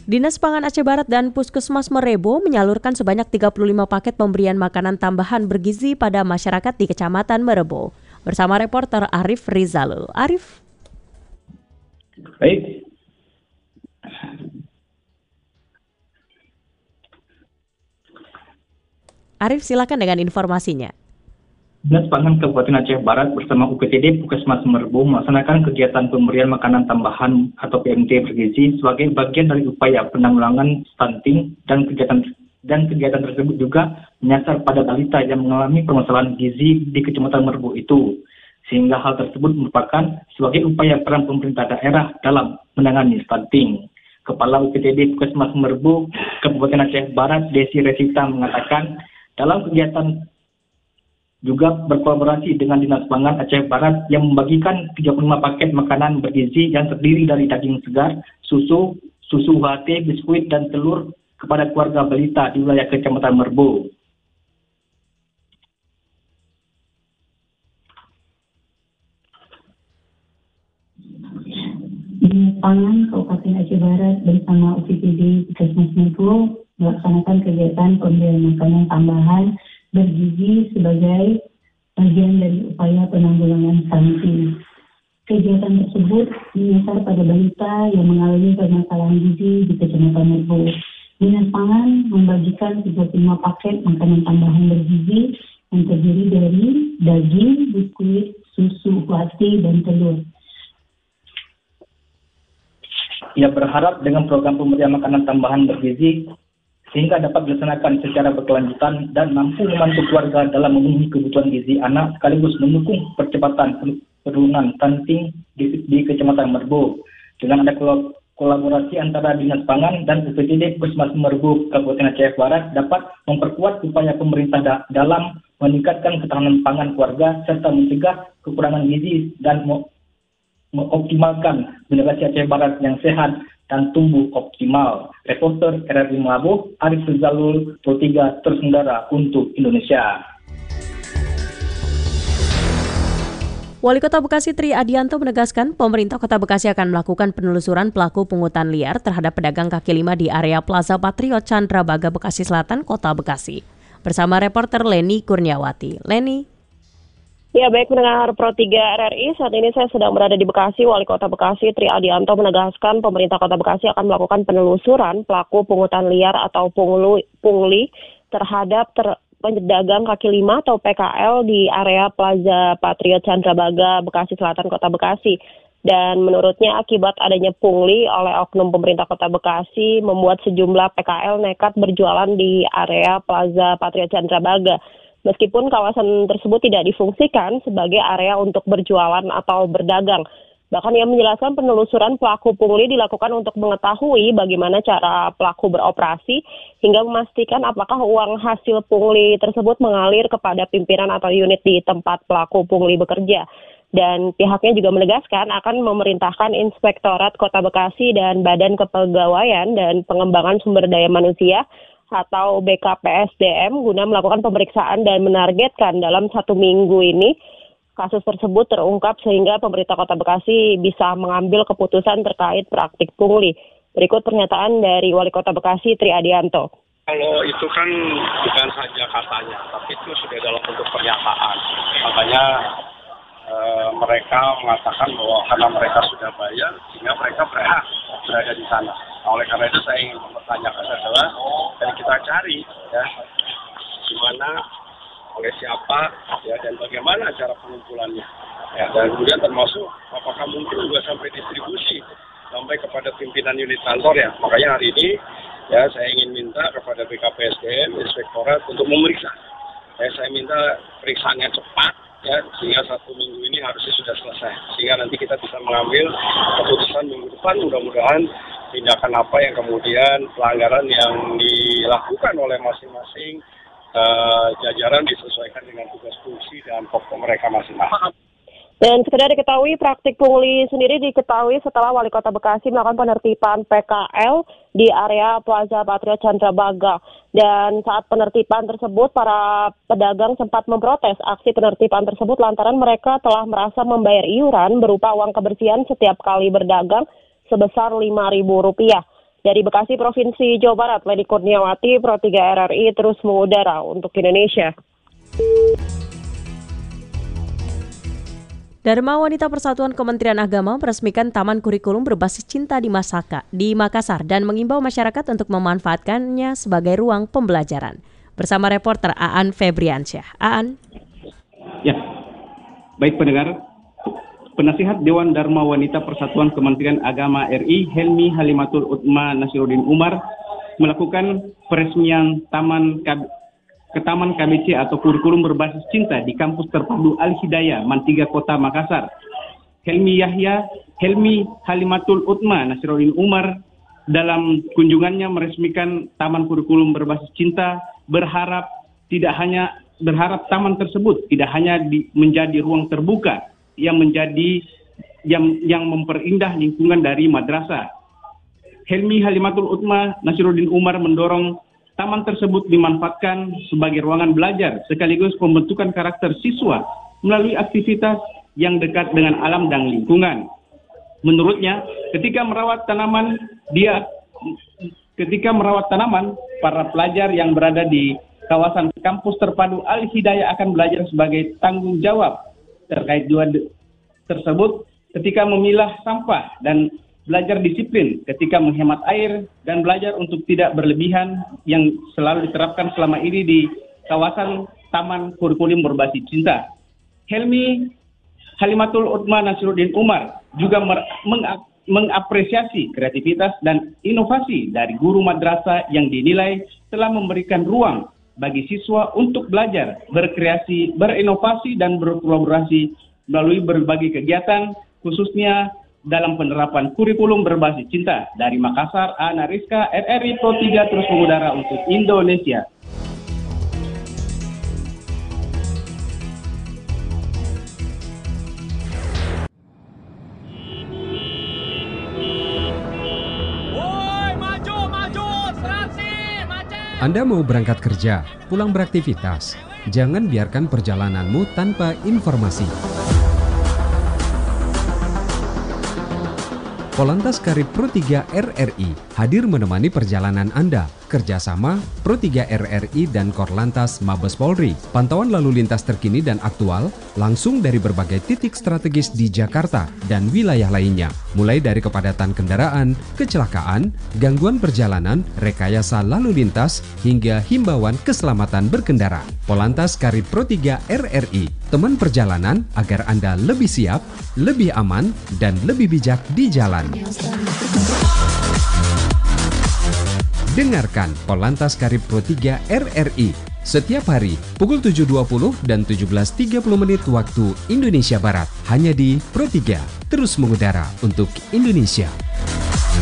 Dinas Pangan Aceh Barat dan Puskesmas Merebo menyalurkan sebanyak 35 paket pemberian makanan tambahan bergizi pada masyarakat di Kecamatan Merebo. Bersama reporter Arif Rizalul. Arif. Baik. Arif, silakan dengan informasinya. Dinas Pangan Kabupaten Aceh Barat bersama UPTD Puskesmas Merebo melaksanakan kegiatan pemberian makanan tambahan atau PMT bergizi sebagai bagian dari upaya penanggulangan stunting dan kegiatan tersebut juga menyasar pada balita yang mengalami permasalahan gizi di Kecamatan Merebo itu. Sehingga hal tersebut merupakan sebagai upaya peran pemerintah daerah dalam menangani stunting. Kepala UPTD Puskesmas Merebo Kabupaten Aceh Barat Desi Resita mengatakan dalam kegiatan juga berkolaborasi dengan Dinas Pangan Aceh Barat yang membagikan 35 paket makanan bergizi yang terdiri dari daging segar, susu UHT, biskuit, dan telur kepada keluarga balita di wilayah Kecamatan Merebo. Dinas Pangan Kabupaten Aceh Barat bersama UPTD Puskesmas Merebo melaksanakan kegiatan pemberian makanan tambahan bergizi sebagai bagian dari upaya penanggulangan stunting. Kegiatan tersebut menyasar pada balita yang mengalami permasalahan gizi di Kecamatan Merebo. Dinas Pangan membagikan 35 paket makanan tambahan bergizi yang terdiri dari daging, biskuit, susu UHT, dan telur. Ia berharap dengan program pemberian makanan tambahan bergizi sehingga dapat dilaksanakan secara berkelanjutan dan mampu membantu keluarga dalam memenuhi kebutuhan gizi anak sekaligus mendukung percepatan penurunan stunting di Kecamatan Merebo. Dengan ada kolaborasi antara Dinas Pangan dan UPTD Puskesmas Merebo Kabupaten Aceh Barat dapat memperkuat upaya pemerintah dalam meningkatkan ketahanan pangan keluarga serta mencegah kekurangan gizi dan mengoptimalkan generasi Aceh Barat yang sehat dan tumbuh optimal. Reporter RRI Merebo, Arif Rizalul, Pro 3 terus mengudara untuk Indonesia. Wali Kota Bekasi Tri Adianto menegaskan pemerintah Kota Bekasi akan melakukan penelusuran pelaku pungutan liar terhadap pedagang kaki lima di area Plaza Patriot Candrabaga, Bekasi Selatan, Kota Bekasi. Bersama reporter Leni Kurniawati. Leni. Ya, baik pendengar Pro 3 RRI, saat ini saya sedang berada di Bekasi. Wali Kota Bekasi Tri Adianto menegaskan pemerintah Kota Bekasi akan melakukan penelusuran pelaku pungutan liar atau pungli terhadap pedagang kaki lima atau PKL di area Plaza Patriot Candrabaga, Bekasi Selatan, Kota Bekasi. Dan menurutnya akibat adanya pungli oleh oknum pemerintah Kota Bekasi membuat sejumlah PKL nekat berjualan di area Plaza Patriot Candrabaga. Meskipun kawasan tersebut tidak difungsikan sebagai area untuk berjualan atau berdagang. Bahkan ia menjelaskan penelusuran pelaku pungli dilakukan untuk mengetahui bagaimana cara pelaku beroperasi hingga memastikan apakah uang hasil pungli tersebut mengalir kepada pimpinan atau unit di tempat pelaku pungli bekerja. Dan pihaknya juga menegaskan akan memerintahkan Inspektorat Kota Bekasi dan Badan Kepegawaian dan Pengembangan Sumber Daya Manusia atau BKPSDM guna melakukan pemeriksaan dan menargetkan dalam 1 minggu ini kasus tersebut terungkap sehingga pemerintah Kota Bekasi bisa mengambil keputusan terkait praktik pungli. Berikut pernyataan dari Wali Kota Bekasi Tri Adianto. Kalau itu kan bukan saja katanya, tapi itu sudah dalam bentuk pernyataan. Makanya mereka mengatakan bahwa karena mereka sudah bayar, sehingga mereka berhak berada di sana. Oleh karena itu saya ingin mempertanyakan adalah dan kita cari ya di mana, oleh siapa ya, dan bagaimana cara pengumpulannya. Ya, dan kemudian termasuk apakah mungkin juga sampai distribusi sampai kepada pimpinan unit kantor ya. Makanya hari ini ya saya ingin minta kepada BKPSDM, Inspektorat untuk memeriksa. Saya minta periksaannya cepat ya, sehingga 1 minggu ini harusnya sudah selesai. Sehingga nanti kita bisa mengambil keputusan minggu depan, mudah-mudahan tindakan apa yang kemudian pelanggaran yang dilakukan oleh masing-masing jajaran disesuaikan dengan tugas fungsi dan pokok mereka masing-masing. Dan sekedar diketahui, praktik pungli sendiri diketahui setelah Wali Kota Bekasi melakukan penertiban PKL di area Plaza Patriot Candrabaga. Dan saat penertiban tersebut, para pedagang sempat memprotes aksi penertiban tersebut lantaran mereka telah merasa membayar iuran berupa uang kebersihan setiap kali berdagang sebesar Rp5.000. Dari Bekasi, Provinsi Jawa Barat, Leni Kurniawati, Pro 3 RRI terus mengudara untuk Indonesia. Dharma Wanita Persatuan Kementerian Agama meresmikan Taman Kurikulum Berbasis Cinta di Makassar dan mengimbau masyarakat untuk memanfaatkannya sebagai ruang pembelajaran. Bersama reporter Aan Febriansyah. Aan. Ya, baik pendengar. Penasihat Dewan Dharma Wanita Persatuan Kementerian Agama RI, Helmi Halimatul Utma Nasiruddin Umar, melakukan peresmian Taman KBC atau Kurikulum Berbasis Cinta di Kampus Terpadu Al-Hidayah, Mantiga Kota Makassar. Helmi Halimatul Utma Nasiruddin Umar dalam kunjungannya meresmikan Taman Kurikulum Berbasis Cinta berharap taman tersebut tidak hanya menjadi ruang terbuka yang memperindah lingkungan dari madrasah. Helmi Halimatul Utma Nasiruddin Umar mendorong taman tersebut dimanfaatkan sebagai ruangan belajar sekaligus pembentukan karakter siswa melalui aktivitas yang dekat dengan alam dan lingkungan. Menurutnya, ketika merawat tanaman, para pelajar yang berada di kawasan Kampus Terpadu Al-Hidayah akan belajar sebagai tanggung jawab terkait dua tersebut ketika memilah sampah dan belajar disiplin ketika menghemat air dan belajar untuk tidak berlebihan yang selalu diterapkan selama ini di kawasan Taman Kurikulum Berbasis Cinta. Helmi Halimatul Utma Nasiruddin Umar juga mengapresiasi kreativitas dan inovasi dari guru madrasah yang dinilai telah memberikan ruang bagi siswa untuk belajar, berkreasi, berinovasi, dan berkolaborasi melalui berbagai kegiatan, khususnya dalam penerapan kurikulum berbasis cinta. Dari Makassar, Ana Rizka, RRI Pro 3 terus mengudara untuk Indonesia. Anda mau berangkat kerja, pulang beraktivitas, jangan biarkan perjalananmu tanpa informasi. Polantas Karib Pro 3 RRI hadir menemani perjalanan Anda. Kerjasama Pro 3 RRI dan Korlantas Mabes Polri. Pantauan lalu lintas terkini dan aktual langsung dari berbagai titik strategis di Jakarta dan wilayah lainnya. Mulai dari kepadatan kendaraan, kecelakaan, gangguan perjalanan, rekayasa lalu lintas, hingga himbauan keselamatan berkendara. Polantas Karib Pro 3 RRI, teman perjalanan agar Anda lebih siap, lebih aman, dan lebih bijak di jalan. Dengarkan Polantas Karib Pro 3 RRI setiap hari pukul 7.20 dan 17.30 menit waktu Indonesia Barat. Hanya di Pro 3, terus mengudara untuk Indonesia.